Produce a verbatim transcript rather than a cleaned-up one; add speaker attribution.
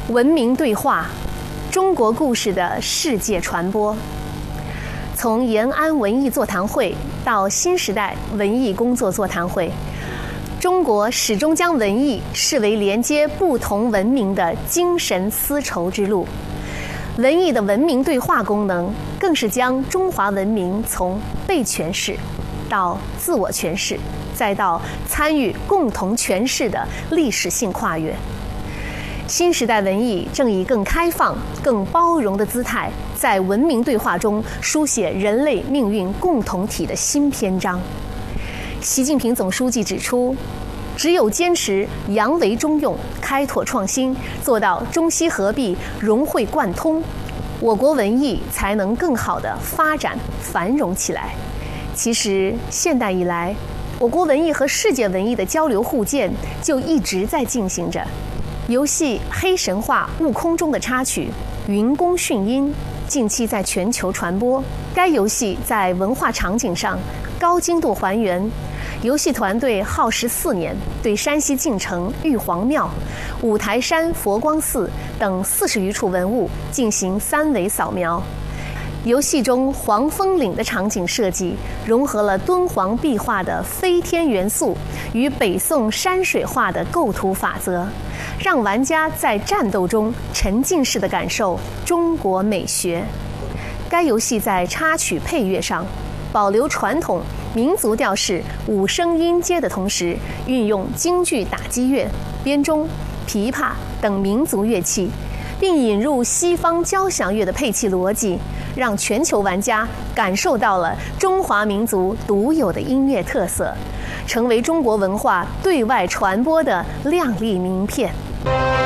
Speaker 1: 文明对话，中国故事的世界传播。从延安文艺座谈会到新时代文艺工作座谈会，中国始终将文艺视为连接不同文明的精神丝绸之路。文艺的文明对话功能，更是将中华文明从被诠释到自我诠释，再到参与共同诠释的历史性跨越。新时代文艺正以更开放、更包容的姿态，在文明对话中书写人类命运共同体的新篇章。习近平总书记指出，只有坚持扬为中用、开拓创新，做到中西合璧、融会贯通，我国文艺才能更好地发展繁荣起来。其实，现代以来，我国文艺和世界文艺的交流互鉴就一直在进行着。游戏《黑神话：悟空》中的插曲《云宫迅音》近期在全球传播。该游戏在文化场景上高精度还原，游戏团队耗时四年，对山西晋城玉皇庙、五台山佛光寺等四十余处文物进行三维扫描。游戏中黄风岭的场景设计融合了敦煌壁画的飞天元素与北宋山水画的构图法则，让玩家在战斗中沉浸式地感受中国美学。该游戏在插曲配乐上保留传统民族调式五声音阶的同时，运用京剧打击乐、编钟、琵琶等民族乐器，并引入西方交响乐的配器逻辑，让全球玩家感受到了中华民族独有的音乐特色，成为中国文化对外传播的亮丽名片。